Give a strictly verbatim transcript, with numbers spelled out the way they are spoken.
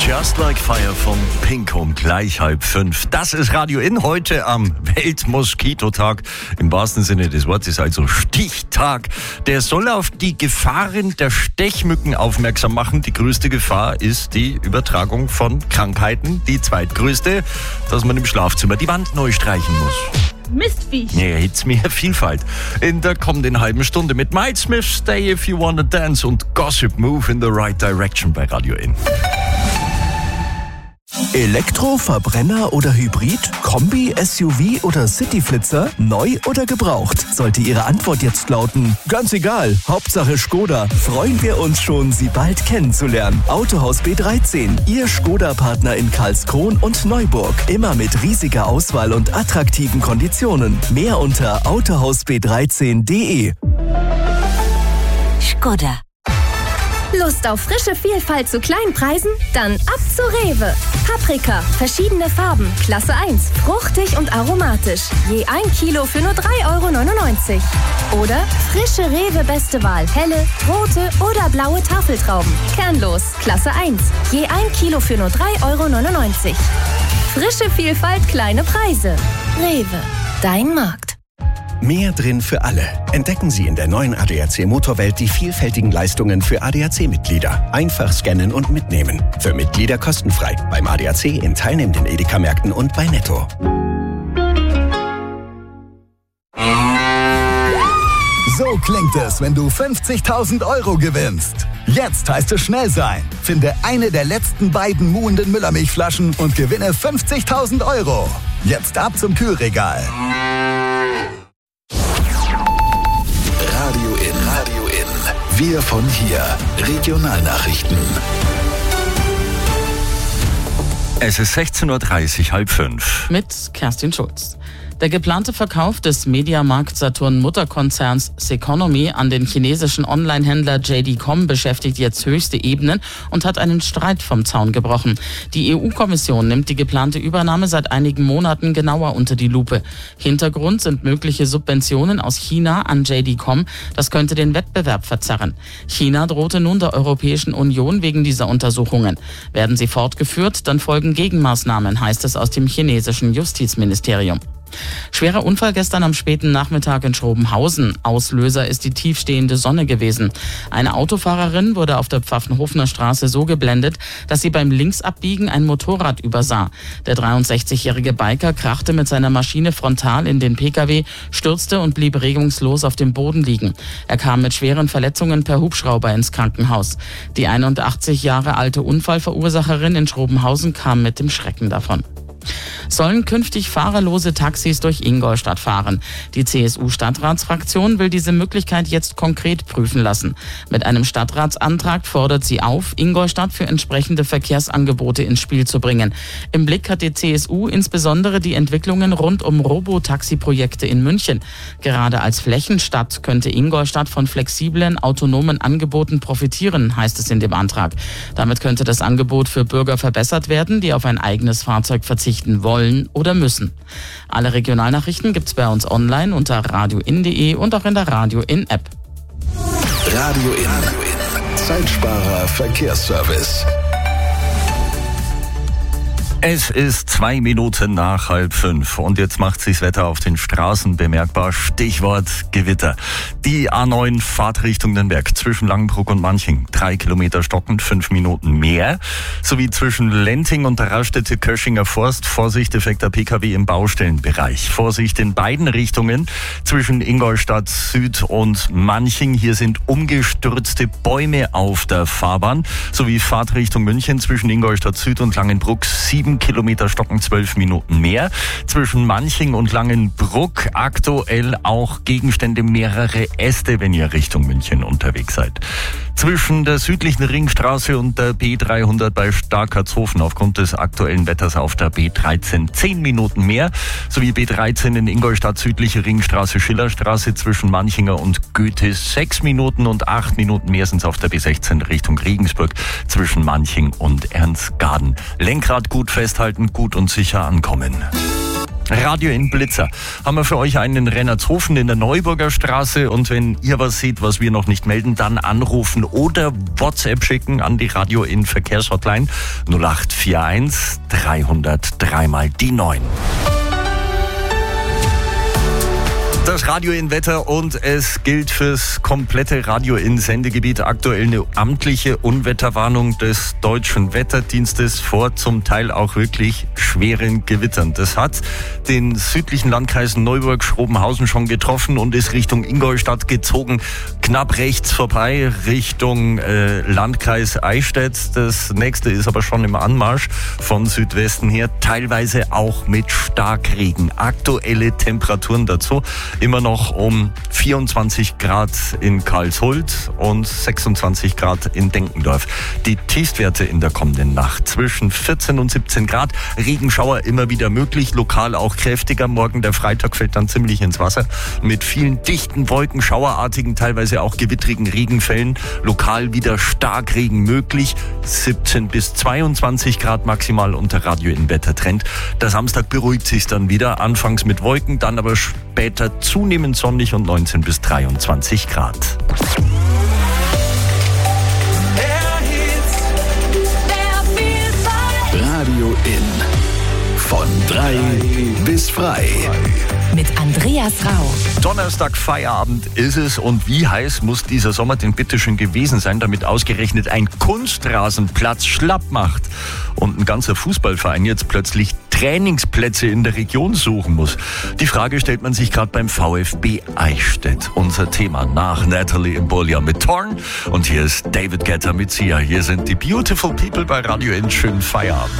Just Like Fire von Pink um gleich halb fünf. Das ist Radio In heute am Weltmoskitotag. Im wahrsten Sinne des Wortes, also Stichtag. Der soll auf die Gefahren der Stechmücken aufmerksam machen. Die größte Gefahr ist die Übertragung von Krankheiten. Die zweitgrößte, dass man im Schlafzimmer die Wand neu streichen muss. Mistviech. Ja, jetzt mehr Vielfalt. In der kommenden halben Stunde mit Mike Smith, Stay If You Wanna Dance und Gossip Move in the Right Direction bei Radio In. Elektro, Verbrenner oder Hybrid? Kombi, S U V oder Cityflitzer? Neu oder gebraucht? Sollte Ihre Antwort jetzt lauten, ganz egal, Hauptsache Skoda, freuen wir uns schon, Sie bald kennenzulernen. Autohaus B dreizehn, Ihr Skoda-Partner in Karlskron und Neuburg. Immer mit riesiger Auswahl und attraktiven Konditionen. Mehr unter autohaus b dreizehn punkt de. Skoda. Lust auf frische Vielfalt zu kleinen Preisen? Dann ab zu Rewe. Paprika, verschiedene Farben, Klasse eins, fruchtig und aromatisch. Je ein Kilo für nur drei Euro neunundneunzig. Oder frische Rewe Beste Wahl, helle, rote oder blaue Tafeltrauben. Kernlos, Klasse eins. Je ein Kilo für nur drei Euro neunundneunzig. Frische Vielfalt, kleine Preise. Rewe, dein Markt. Mehr drin für alle. Entdecken Sie in der neuen A D A C Motorwelt die vielfältigen Leistungen für A D A C-Mitglieder. Einfach scannen und mitnehmen. Für Mitglieder kostenfrei. Beim A D A C in teilnehmenden Edeka-Märkten und bei Netto. So klingt es, wenn du fünfzigtausend Euro gewinnst. Jetzt heißt es schnell sein. Finde eine der letzten beiden muhenden Müllermilchflaschen und gewinne fünfzigtausend Euro. Jetzt ab zum Kühlregal. Radio In. Radio In. Wir von hier. Regionalnachrichten. Es ist sechzehn Uhr dreißig, halb fünf. Mit Kerstin Schulz. Der geplante Verkauf des Mediamarkt-Saturn-Mutterkonzerns Ceconomy an den chinesischen Online-Händler J D Punkt com beschäftigt jetzt höchste Ebenen und hat einen Streit vom Zaun gebrochen. Die E U-Kommission nimmt die geplante Übernahme seit einigen Monaten genauer unter die Lupe. Hintergrund sind mögliche Subventionen aus China an J D Punkt com. Das könnte den Wettbewerb verzerren. China drohte nun der Europäischen Union wegen dieser Untersuchungen. Werden sie fortgeführt, dann folgen Gegenmaßnahmen, heißt es aus dem chinesischen Justizministerium. Schwerer Unfall gestern am späten Nachmittag in Schrobenhausen. Auslöser ist die tiefstehende Sonne gewesen. Eine Autofahrerin wurde auf der Pfaffenhofener Straße so geblendet, dass sie beim Linksabbiegen ein Motorrad übersah. Der dreiundsechzigjährige Biker krachte mit seiner Maschine frontal in den P K W, stürzte und blieb regungslos auf dem Boden liegen. Er kam mit schweren Verletzungen per Hubschrauber ins Krankenhaus. Die einundachtzig Jahre alte Unfallverursacherin in Schrobenhausen kam mit dem Schrecken davon. Sollen künftig fahrerlose Taxis durch Ingolstadt fahren. Die C S U-Stadtratsfraktion will diese Möglichkeit jetzt konkret prüfen lassen. Mit einem Stadtratsantrag fordert sie auf, Ingolstadt für entsprechende Verkehrsangebote ins Spiel zu bringen. Im Blick hat die C S U insbesondere die Entwicklungen rund um Robotaxi-Projekte in München. Gerade als Flächenstadt könnte Ingolstadt von flexiblen, autonomen Angeboten profitieren, heißt es in dem Antrag. Damit könnte das Angebot für Bürger verbessert werden, die auf ein eigenes Fahrzeug verzichten wollen oder müssen. Alle Regionalnachrichten gibt's bei uns online unter radioin punkt de und auch in der Radio In App. Radio In. Zeitsparer Verkehrsservice. Es ist zwei Minuten nach halb fünf und jetzt macht sich das Wetter auf den Straßen bemerkbar. Stichwort Gewitter. Die A neun Fahrtrichtung Nürnberg zwischen Langenbruck und Manching. Drei Kilometer stockend, fünf Minuten mehr. Sowie zwischen Lenting und der Raststätte Köschinger Forst. Vorsicht, defekter P K W im Baustellenbereich. Vorsicht in beiden Richtungen zwischen Ingolstadt Süd und Manching. Hier sind umgestürzte Bäume auf der Fahrbahn. Sowie Fahrtrichtung München zwischen Ingolstadt Süd und Langenbruck. Sieben Kilometer stocken, zwölf Minuten mehr. Zwischen Manching und Langenbruck aktuell auch Gegenstände, mehrere Äste, wenn ihr Richtung München unterwegs seid. Zwischen der südlichen Ringstraße und der B dreihundert bei Starkertshofen aufgrund des aktuellen Wetters auf der B dreizehn zehn Minuten mehr. Sowie B dreizehn in Ingolstadt südliche Ringstraße Schillerstraße zwischen Manchinger und Goethe sechs Minuten und acht Minuten mehr sind es auf der B sechzehn Richtung Regensburg zwischen Manching und Ernstgarten. Lenkrad gut festhalten, gut und sicher ankommen. Radio in Blitzer. Haben wir für euch einen in Rennertshofen in der Neuburger Straße. Und wenn ihr was seht, was wir noch nicht melden, dann anrufen oder WhatsApp schicken an die Radio in Verkehrshotline null acht vier eins dreihundert drei mal die neun. Das Radio in Wetter und es gilt fürs komplette Radio in Sendegebiet aktuell eine amtliche Unwetterwarnung des Deutschen Wetterdienstes vor zum Teil auch wirklich schweren Gewittern. Das hat den südlichen Landkreisen Neuburg, Schrobenhausen schon getroffen und ist Richtung Ingolstadt gezogen, knapp rechts vorbei Richtung äh, Landkreis Eichstätt. Das nächste ist aber schon im Anmarsch von Südwesten her, teilweise auch mit Starkregen. Aktuelle Temperaturen dazu. Immer noch um vierundzwanzig Grad in Karlshult und sechsundzwanzig Grad in Denkendorf. Die Tiefstwerte in der kommenden Nacht zwischen vierzehn und siebzehn Grad. Regenschauer immer wieder möglich, lokal auch kräftiger. Morgen der Freitag fällt dann ziemlich ins Wasser mit vielen dichten Wolken, schauerartigen, teilweise auch gewittrigen Regenfällen. Lokal wieder Starkregen möglich. siebzehn bis zweiundzwanzig Grad maximal unter Radio in Wettertrend. Der Samstag beruhigt sich dann wieder. Anfangs mit Wolken, dann aber später zunehmend sonnig und neunzehn bis dreiundzwanzig Grad. Radio in. Von drei bis frei. Mit Andreas Rau. Donnerstag Feierabend ist es und wie heiß muss dieser Sommer denn bitte schon gewesen sein, damit ausgerechnet ein Kunstrasenplatz schlapp macht und ein ganzer Fußballverein jetzt plötzlich Trainingsplätze in der Region suchen muss. Die Frage stellt man sich gerade beim VfB Eichstätt. Unser Thema nach Natalie Imbruglia mit Torn und hier ist David Guetta mit Sia. Hier sind die Beautiful People bei Radio in. Schönen Feierabend.